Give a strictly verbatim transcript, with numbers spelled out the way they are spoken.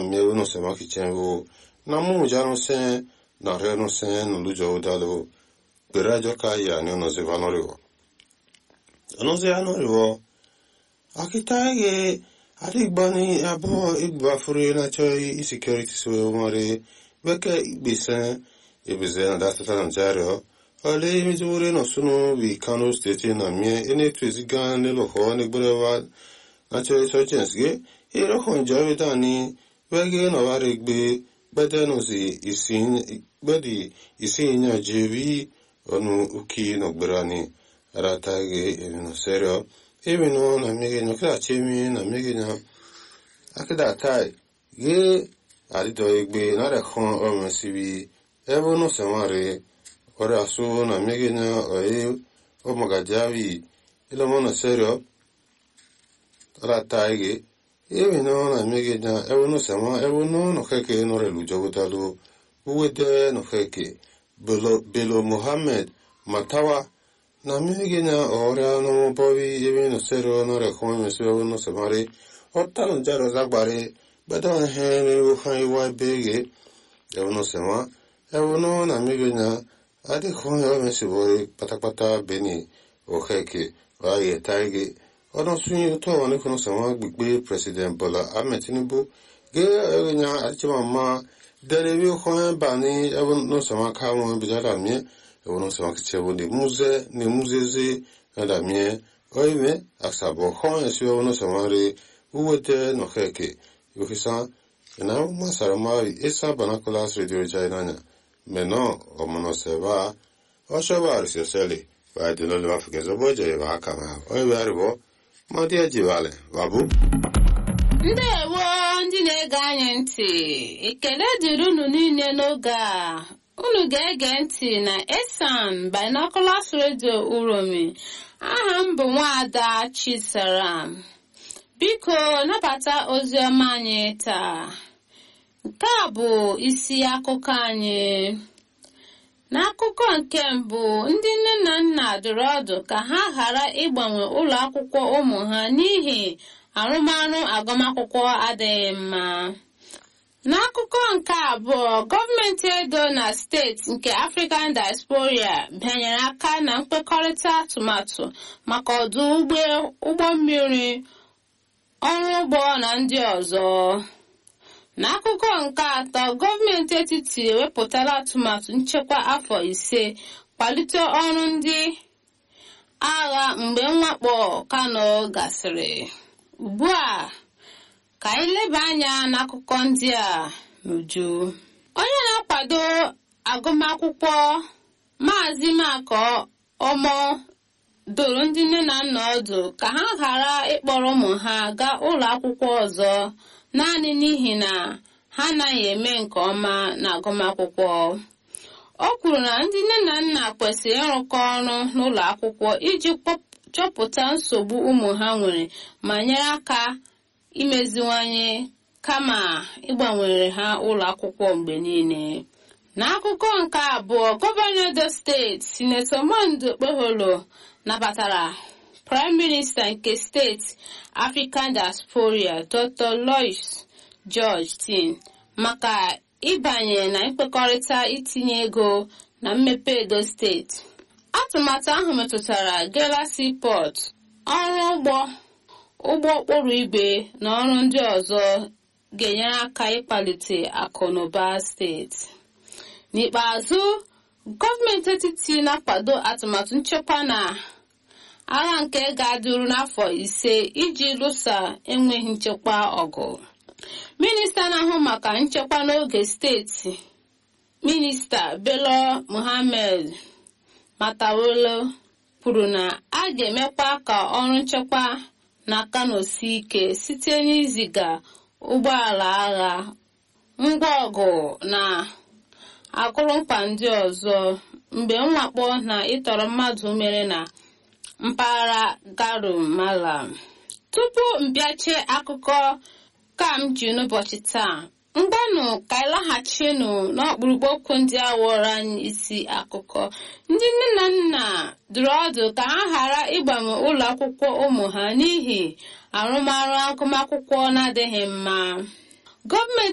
mie no se ma kichenwo na mu ja no se na re no se no lujo dalo berajo ka ya ni no se vanoriwo no se anoriwo akitage adigbani abo igba furu na choi insecurity so mare weke igbesen ebize na dasta na jaro ale mizure no sunu bi Kano state na mie ene twiziga ne lo ho ne gberewa na choi so chensge e ro hon jawe dani wege no ware gbe bede no si isin bedi isin nya jevi onu uki no gberani ratage e no serio e no na mege no kra chemi na mege na akida tai ge ali do egbe na re hon o mo sibi e bo no se mare ora asu na mege na o e o magajavi ilo mo na serio ratage e no na mege na e bo no se ma e bo no no keke no re lujo gutalu uwede no keke belo belo Muhammad matawa na mege na ora no bovi e no serio no re hon mo sibi no se mare Otan jaro zagbare badon he ne wo khai wa bege e wono sema e wono na migena ade khon yo me sibore patapata beni o kheke wa ye taige ono sunyi to woni kono sema gbigbe president Bola Ahmed Tinubu ge nya achima ma delebi khon bani e wono sema ka won bijara mi e wono sema kichewo de muze ne muzeze na mi oime aksabo khon e wono sema re Uwete no heke, yuhisa, ena masarama esa banakolas radio jainanya, meno omono seba, oshoba arisioseli, wa dino le mafukezo boje wa kama, oiwe aribo, madia jivale, wabu. Ndewo ndị na-ege anyị ntị, ekele dịrị unu niile n'oge a. Unu ga-ege ntị na Esan Binoculars Radio Uromi. Aha m bụ Nwaada Chisaram. Biko nabata ozi ọma anyị taa. Nke a bụ isi akụkọ anyị. N'akụkọ nke mbụ, ndị nne na nna dụrụ ọdụ ka ha ghara ịgbanwe ụlọ akwụkwọ ụmụ ha n'ihi arụmarụ agụmakwụkwọ adịghị mma. N'akụkọ nke abụọ, gọọmenti Edo na steeti nke African Diaspora bịanyere aka na mkpekọrịta atụmatụ maka ọdụ ụgbọ mmiri, ọrụ ugbo na ndị ọzọ. N'akụkọ nke atọ, gọọmenti etiti ewepụtala atụmatụ nchekwa afọ ise kwalite ọrụ ndị agha mgbe mwakpo Kano gasịrị. Ugbu a, ka anyị leba anya n'akụkọ ndị a n'uju. Onye na-akwado agụmakwụkwọ Maazị Mako Omo doro ndị nne na nna ọdụ ka ha ghara ịkpọrọ ụmụ ha gaa ụlọ akwụkwọ ọzọ naanị n'ihi na ha anaghị eme nke ọma n'agụmakwụkwọ. O kwuru na ndị nne na nna kwesịrị ịrụkọ ọrụ n'ụlọ akwụkwọ iji chọpụta nsogbu ụmụ ha nwere ma nyere aka imeziwanye kama ịgbanwere ha ụlọ akwụkwọ mgbe niile. N'akụkọ nke abụọ, gọvanọ Edo steeti Sinetọ Monday Okpeholo nabatara Prime Minister nke steeti African Diaspora Doctor Lois George Tin maka ịbanye na mkpekọrịta itinye ego na mmepe Edo steeti. Atụmatụ ahụ metụtara Gela Seaport, ọrụ ụgbọ ụgbọ okporo igwe na ọrụ ndị ọzọ ga-enyere aka ịkwalite akụ na ụba steeti. N'ikpeazụ, gọọmenti etiti na-akwado atụmatụ nchekwa na agha nke ga-adịru n'afọ ise iji lụsa enweghị nchekwa ọgụ. Minista na-ahụ maka nchekwa n'oge steeti, Minista Bello Muhammad Matawalle, kwuru na a ga-emekwa ka ọrụ nchekwa na Kano sie ike site n'iziga ụgbọala agha, ngwa ọgụ na akụrụngwa ndị ọzọ mgbe mwakpo na ịtọrọ mmadụ mere na mpaghara Garu Malam. Tupu mbịache akụkọ ka m ji n'ụbọchị taa, mgbanụ ka ịlaghachinu n'ọkpụrụkpụ okwu ndị a wụrụ anyị isi akụkọ. Ndị nne na nna dụrụ ọdụ ka ha ghara ịgbanwe ụlọ akwụkwọ ụmụ ha n'ihi arụmarụ agụmakwụkwọ na-adịghị mma. Gọọmenti